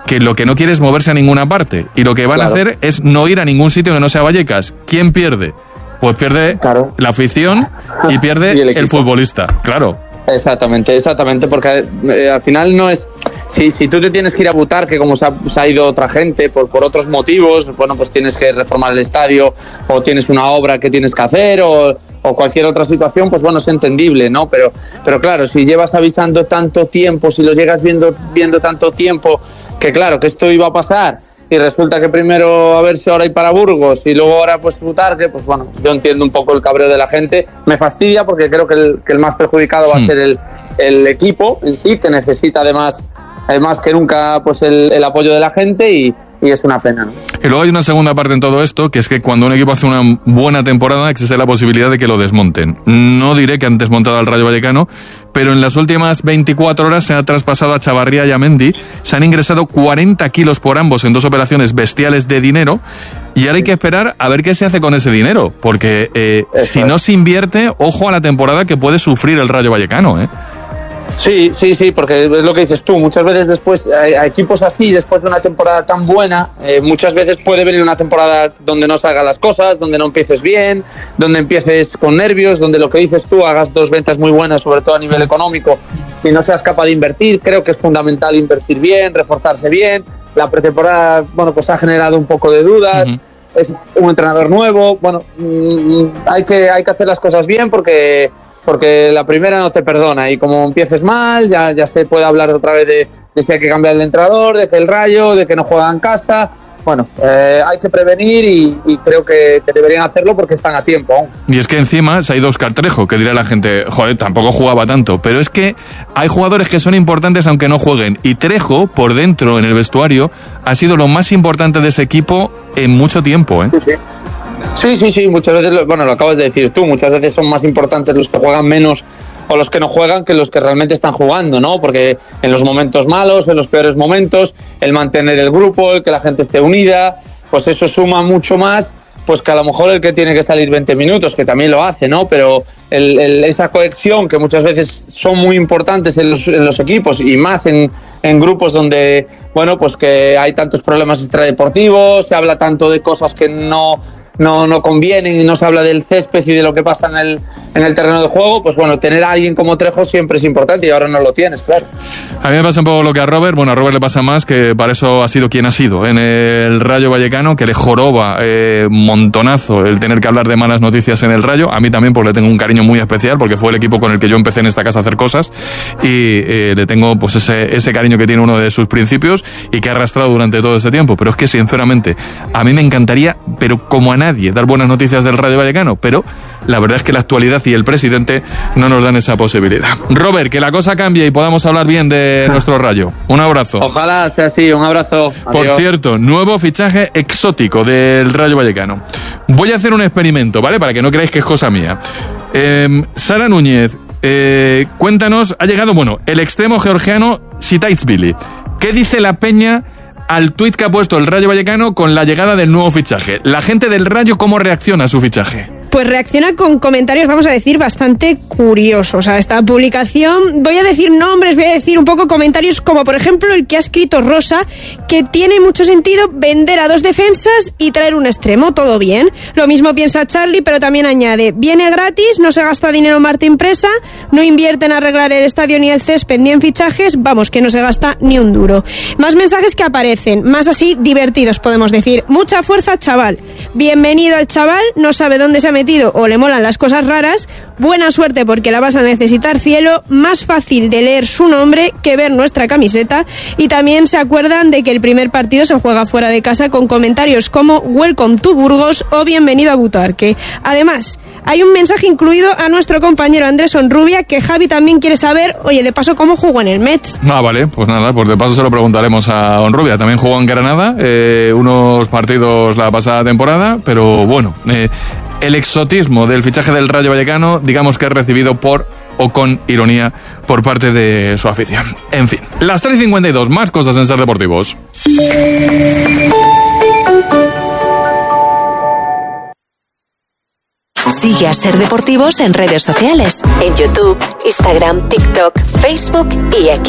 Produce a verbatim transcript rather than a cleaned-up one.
que lo que no quiere es moverse a ninguna parte. Y lo que van claro. a hacer es no ir a ningún sitio que no sea Vallecas. ¿Quién pierde? Pues pierde claro. la afición y pierde y el, el futbolista, claro. Exactamente, exactamente, porque eh, al final no es... Si, si tú te tienes que ir a Butarque, que como se ha, se ha ido otra gente por, por otros motivos, bueno, pues tienes que reformar el estadio o tienes una obra que tienes que hacer o, o cualquier otra situación, pues bueno, es entendible, ¿no? Pero, pero claro, si llevas avisando tanto tiempo, si lo llegas viendo, viendo tanto tiempo, que claro, que esto iba a pasar y resulta que primero a ver si ahora hay para Burgos y luego ahora pues Butarque, pues bueno, yo entiendo un poco el cabreo de la gente, me fastidia porque creo que el, que el más perjudicado va a ser el, el equipo en sí, que necesita además Además que nunca pues el, el apoyo de la gente y, y es una pena, ¿no? Y luego hay una segunda parte en todo esto, que es que cuando un equipo hace una buena temporada existe la posibilidad de que lo desmonten. No diré que han desmontado al Rayo Vallecano, pero en las últimas veinticuatro horas se ha traspasado a Chavarría y a Mendy, se han ingresado cuarenta kilos por ambos en dos operaciones bestiales de dinero, y ahora hay que esperar a ver qué se hace con ese dinero, porque eh, si no se invierte, ojo a la temporada que puede sufrir el Rayo Vallecano, ¿eh? Sí, sí, sí, porque es lo que dices tú, muchas veces después, a equipos así, después de una temporada tan buena, eh, muchas veces puede venir una temporada donde no salgan las cosas, donde no empieces bien, donde empieces con nervios, donde lo que dices tú, hagas dos ventas muy buenas, sobre todo a nivel económico, y no seas capaz de invertir. Creo que es fundamental invertir bien, reforzarse bien. La pretemporada, bueno, pues ha generado un poco de dudas, uh-huh. es un entrenador nuevo, bueno, mmm, hay que, hay que hacer las cosas bien porque... porque la primera no te perdona y como empieces mal ya, ya se puede hablar otra vez de, de si hay que cambiar el entrenador, de que el Rayo, de que no juega en casa. Bueno, eh, hay que prevenir y, y creo que, que deberían hacerlo porque están a tiempo aún. Y es que encima se ha ido Óscar Trejo, que dirá la gente, joder, tampoco jugaba tanto, pero es que hay jugadores que son importantes aunque no jueguen, y Trejo, por dentro, en el vestuario, ha sido lo más importante de ese equipo en mucho tiempo, ¿eh? Sí, sí. Sí, sí, sí, muchas veces, bueno, lo acabas de decir tú, muchas veces son más importantes los que juegan menos o los que no juegan que los que realmente están jugando, ¿no? Porque en los momentos malos, en los peores momentos, el mantener el grupo, el que la gente esté unida, pues eso suma mucho más, pues que a lo mejor el que tiene que salir veinte minutos, que también lo hace, ¿no? Pero el, el, esa cohesión que muchas veces son muy importantes en los, en los equipos y más en, en grupos donde, bueno, pues que hay tantos problemas extradeportivos, se habla tanto de cosas que no... no no convienen y no se habla del césped y de lo que pasa en el, en el terreno de juego, pues bueno, tener a alguien como Trejo siempre es importante y ahora no lo tienes, claro. A mí me pasa un poco lo que a Robert, bueno, a Robert le pasa más, que para eso ha sido quien ha sido en el Rayo Vallecano, que le joroba eh, montonazo el tener que hablar de malas noticias en el Rayo. A mí también, porque le tengo un cariño muy especial, porque fue el equipo con el que yo empecé en esta casa a hacer cosas y eh, le tengo pues ese, ese cariño que tiene uno de sus principios y que ha arrastrado durante todo ese tiempo. Pero es que sinceramente a mí me encantaría, pero como a nadie, dar buenas noticias del Rayo Vallecano, pero la verdad es que la actualidad y el presidente no nos dan esa posibilidad. Robert, que la cosa cambie y podamos hablar bien de nuestro Rayo. Un abrazo. Ojalá sea así, un abrazo. Adiós. Por cierto, nuevo fichaje exótico del Rayo Vallecano. Voy a hacer un experimento, ¿vale? Para que no creáis que es cosa mía. Eh, Sara Núñez, eh, cuéntanos, ha llegado, bueno, el extremo georgiano Sitaishvili. ¿Qué dice la peña al tuit que ha puesto el Rayo Vallecano con la llegada del nuevo fichaje? La gente del Rayo, ¿cómo reacciona a su fichaje? Pues reacciona con comentarios, vamos a decir, bastante curiosos a esta publicación. Voy a decir nombres, voy a decir un poco comentarios, como por ejemplo el que ha escrito Rosa, que tiene mucho sentido vender a dos defensas y traer un extremo, todo bien. Lo mismo piensa Charlie, pero también añade, viene gratis, no se gasta dinero en Martín Presa, no invierte en arreglar el estadio ni el césped ni en fichajes, vamos, que no se gasta ni un duro. Más mensajes que aparecen, más así divertidos, podemos decir. Mucha fuerza, chaval. Bienvenido al chaval, no sabe dónde se ha metido o le molan las cosas raras, buena suerte porque la vas a necesitar, cielo, más fácil de leer su nombre que ver nuestra camiseta. Y también se acuerdan de que el primer partido se juega fuera de casa, con comentarios como Welcome to Burgos o Bienvenido a Butarque. Además, hay un mensaje incluido a nuestro compañero Andrés Onrubia, que Javi también quiere saber, oye, de paso, ¿cómo jugó en el Metz? Ah, vale, pues nada, pues de paso se lo preguntaremos a Onrubia. También jugó en Granada, eh, unos partidos la pasada temporada, pero bueno, eh, el exotismo del fichaje del Rayo Vallecano, digamos que es recibido por o con ironía por parte de su afición. En fin, las tres y cincuenta y dos, más cosas en Ser Deportivos. Sigue a Ser Deportivos en redes sociales, en YouTube, Instagram, TikTok, Facebook y X.